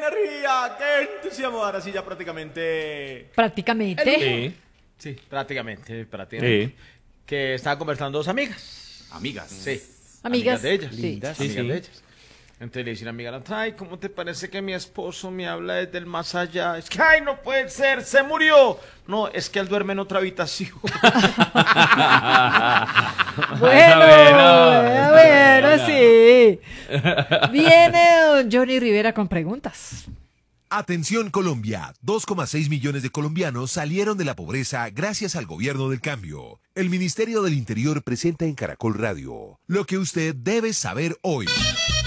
energía, qué entusiasmo! Ahora sí, ya prácticamente... Prácticamente. Sí. Sí, prácticamente. Sí. Que estaban conversando dos amigas. Amigas. Sí. Amigas. de ellas. Sí. Amigas Sí, sí. de ellas. Entonces le dice una amiga a la otra, ay, ¿cómo te parece que mi esposo me habla desde el más allá? Es que, ay, no puede ser, se murió. No, es que él duerme en otra habitación. Bueno, sí. Viene don Johnny Rivera con preguntas. Atención Colombia, 2,6 millones de colombianos salieron de la pobreza gracias al gobierno del cambio. El Ministerio del Interior presenta en Caracol Radio lo que usted debe saber hoy.